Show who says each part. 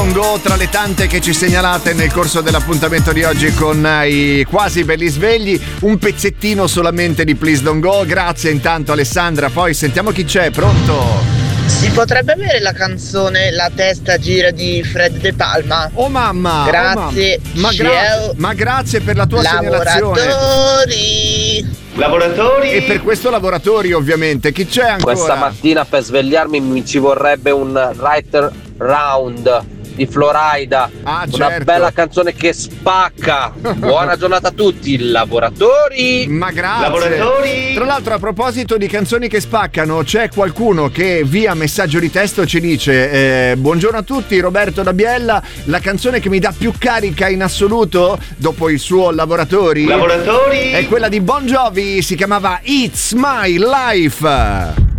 Speaker 1: Don't Go, tra le tante che ci segnalate nel corso dell'appuntamento di oggi con i quasi belli svegli, un pezzettino solamente di Please Don't Go. Grazie intanto Alessandra, poi sentiamo chi c'è. Pronto?
Speaker 2: Si potrebbe avere la canzone La testa gira di Fred De Palma?
Speaker 1: Oh mamma!
Speaker 2: Grazie.
Speaker 1: Oh mamma. Ma grazie per la tua segnalazione.
Speaker 2: Lavoratori.
Speaker 1: E per questo lavoratori, ovviamente. Chi c'è ancora?
Speaker 3: Questa mattina per svegliarmi mi ci vorrebbe un Right Round di Florida.
Speaker 1: Ah,
Speaker 3: una
Speaker 1: certo.
Speaker 3: bella canzone che spacca. Buona giornata a tutti, lavoratori.
Speaker 1: Ma grazie.
Speaker 2: Lavoratori.
Speaker 1: Tra l'altro, a proposito di canzoni che spaccano, c'è qualcuno che via messaggio di testo ci dice buongiorno a tutti, Roberto da Biella, la canzone che mi dà più carica in assoluto dopo il suo Lavoratori è quella di Bon Jovi, si chiamava It's My Life.